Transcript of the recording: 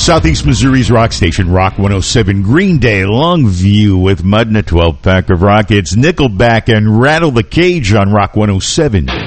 Southeast Missouri's rock station, Rock 107. Green Day, Longview with Mud and a 12-pack of rock. It's Nickelback and Rattle the Cage on Rock 107.